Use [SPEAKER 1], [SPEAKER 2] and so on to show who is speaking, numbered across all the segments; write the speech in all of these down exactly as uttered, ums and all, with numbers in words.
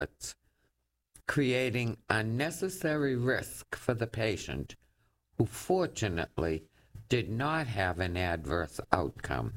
[SPEAKER 1] outlets, creating unnecessary risk for the patient, who fortunately did not have an adverse outcome,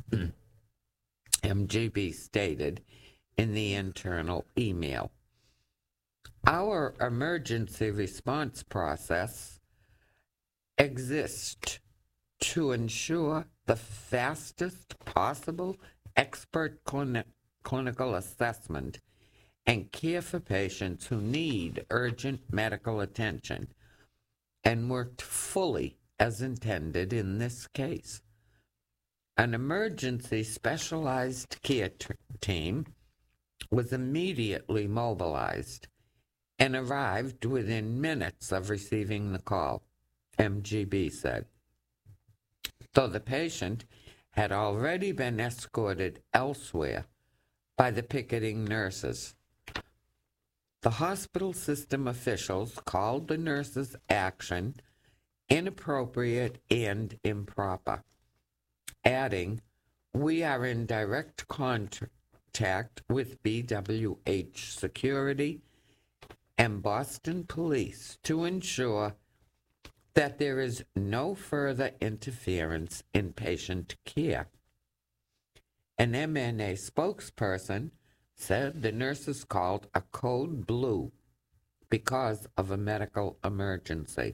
[SPEAKER 1] M G B stated in the internal email. Our emergency response process exists to ensure the fastest possible expert clini- clinical assessment and care for patients who need urgent medical attention, and worked fully as intended in this case. An emergency specialized care t- team was immediately mobilized and arrived within minutes of receiving the call, M G B said. Though the patient had already been escorted elsewhere by the picketing nurses. The hospital system officials called the nurses' action inappropriate and improper, adding, "We are in direct contact with B W H Security and Boston Police to ensure that there is no further interference in patient care." An M N A spokesperson said the nurses called a code blue because of a medical emergency.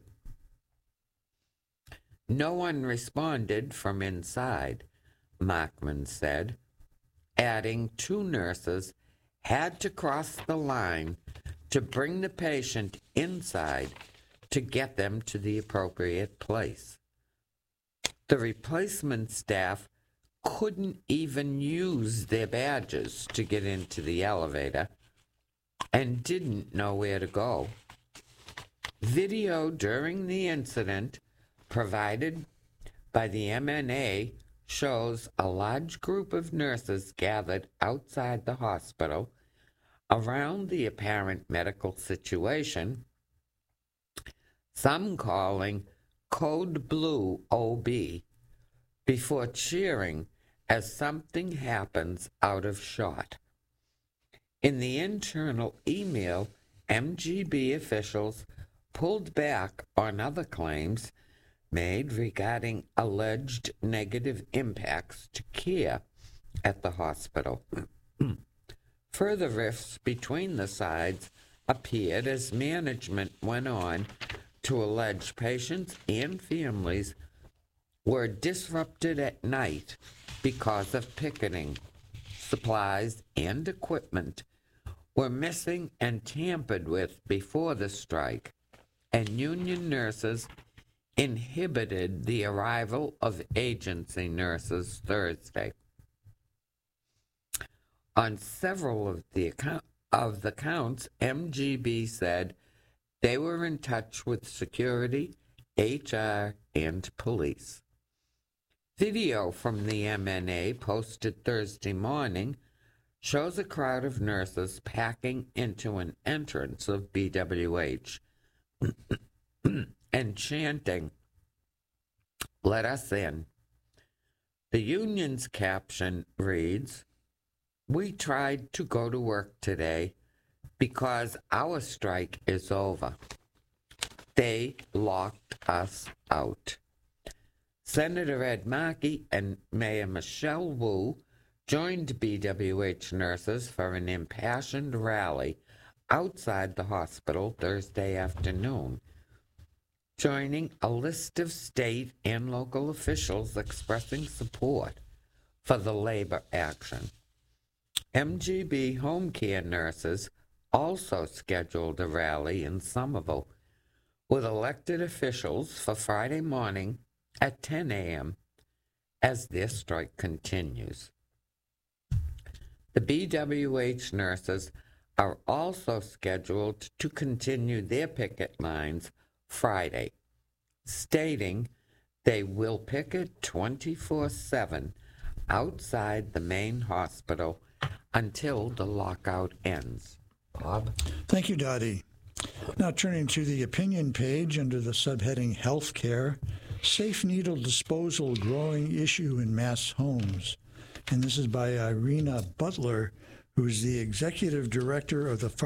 [SPEAKER 1] No one responded from inside, Markman said, adding two nurses had to cross the line to bring the patient inside to get them to the appropriate place. The replacement staff couldn't even use their badges to get into the elevator and didn't know where to go. Video during the incident provided by the M N A shows a large group of nurses gathered outside the hospital around the apparent medical situation, some calling Code Blue O B before cheering as something happens out of shot. In the internal email, M G B officials pulled back on other claims made regarding alleged negative impacts to care at the hospital. Further rifts between the sides appeared as management went on to allege patients and families were disrupted at night because of picketing. Supplies and equipment were missing and tampered with before the strike, and union nurses inhibited the arrival of agency nurses Thursday. On several of the account, of the counts, M G B said they were in touch with security, H R, and police. Video from the M N A posted Thursday morning shows a crowd of nurses packing into an entrance of B W H and chanting, "Let us in." The union's caption reads, "We tried to go to work today because our strike is over. They locked us out." Senator Ed Markey and Mayor Michelle Wu joined B W H nurses for an impassioned rally outside the hospital Thursday afternoon, joining a list of state and local officials expressing support for the labor action. M G B home care nurses also scheduled a rally in Somerville with elected officials for Friday morning at ten a.m. as their strike continues. The B W H nurses are also scheduled to continue their picket lines Friday, stating they will picket twenty-four seven outside the main hospital until the lockout ends. Bob?
[SPEAKER 2] Thank you, Dottie. Now turning to the opinion page under the subheading Healthcare, safe needle disposal growing issue in mass homes. And this is by Irina Butler, who's the executive director of the